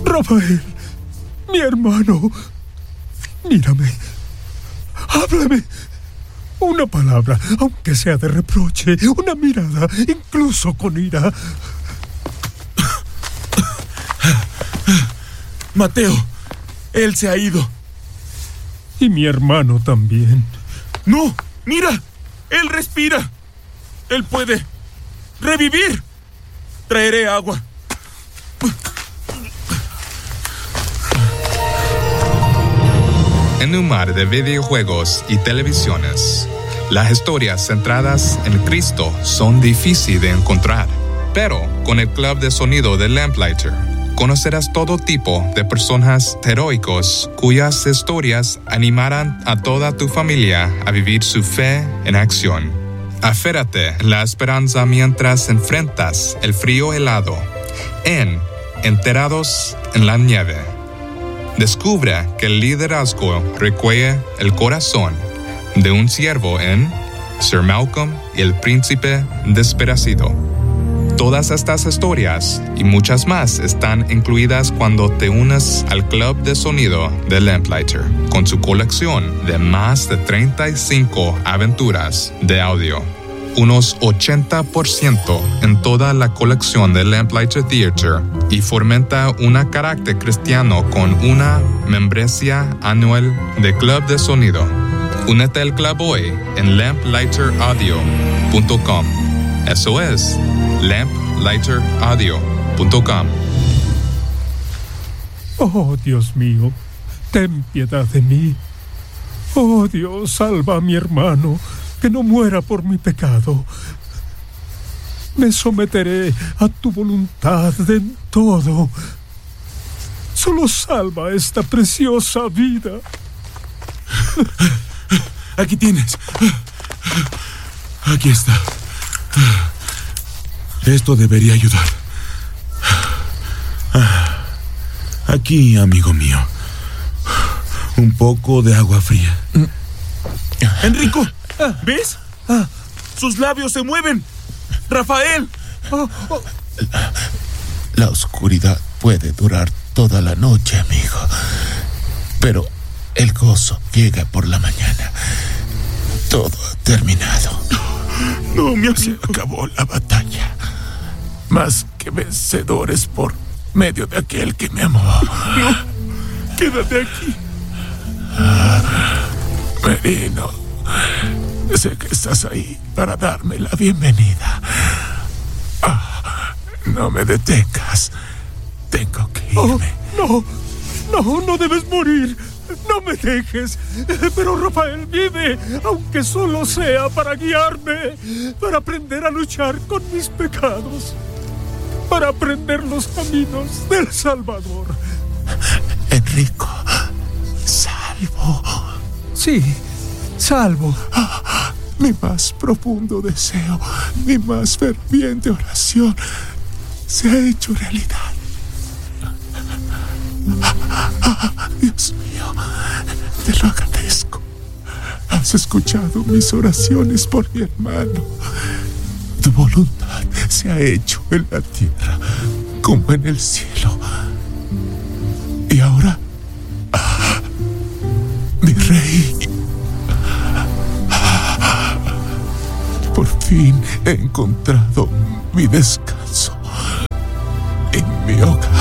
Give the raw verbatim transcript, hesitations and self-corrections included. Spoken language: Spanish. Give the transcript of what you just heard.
Rafael, mi hermano, mírame, háblame. Una palabra, aunque sea de reproche, una mirada, incluso con ira. Mateo, él se ha ido. Y mi hermano también. No, mira, él respira. Él puede revivir. Traeré agua. En un mar de videojuegos y televisiones, las historias centradas en Cristo son difíciles de encontrar. Pero con el Club de Sonido de Lamplighter, conocerás todo tipo de personajes heroicos cuyas historias animarán a toda tu familia a vivir su fe en acción. Aférrate la esperanza mientras enfrentas el frío helado en Enterados en la Nieve. Descubre que el liderazgo requiere el corazón de un siervo en Sir Malcolm y el Príncipe Desperecido. Todas estas historias y muchas más están incluidas cuando te unes al Club de Sonido de Lamplighter, con su colección de más de treinta y cinco aventuras de audio. Unos ochenta por ciento en toda la colección de Lamplighter Theatre y fomenta un carácter cristiano con una membresía anual de Club de Sonido. Únete al club hoy en lamplighter audio punto com. Eso es lamplighter audio punto com. Oh, Dios mío, ten piedad de mí. Oh, Dios, salva a mi hermano, que no muera por mi pecado. Me someteré a tu voluntad en todo. Solo salva esta preciosa vida. Aquí tienes. Aquí está. Esto debería ayudar. Aquí, amigo mío. Un poco de agua fría. Enrico, ¿ves? Sus labios se mueven. Rafael. La, la oscuridad puede durar toda la noche, amigo. Pero el gozo llega por la mañana. Todo ha terminado. No, mi amigo. Se acabó la batalla. Más que vencedores por medio de aquel que me amó. No, quédate aquí. Ah, Merino, sé que estás ahí para darme la bienvenida. Ah, no me detengas. Tengo que irme. Oh, no, no, no debes morir. No me dejes. Pero Rafael vive, aunque solo sea para guiarme, para aprender a luchar con mis pecados, para aprender los caminos del Salvador. Enrico, salvo. Sí, salvo. Ah, mi más profundo deseo, mi más ferviente oración se ha hecho realidad. Ah, Dios mío, te lo agradezco. Has escuchado mis oraciones por mi hermano. Tu voluntad se ha hecho en la tierra como en el cielo. Y ahora, ah, mi rey, ah, por fin he encontrado mi descanso en mi hogar.